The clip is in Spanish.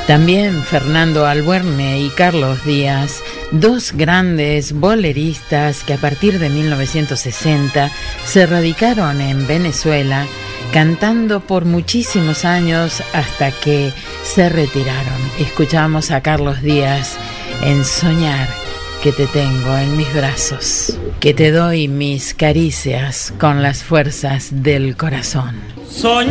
También Fernando Albuerne y Carlos Díaz, dos grandes boleristas que a partir de 1960 se radicaron en Venezuela, cantando por muchísimos años hasta que se retiraron. Escuchamos a Carlos Díaz en Soñar que te tengo en mis brazos, que te doy mis caricias con las fuerzas del corazón. Soñar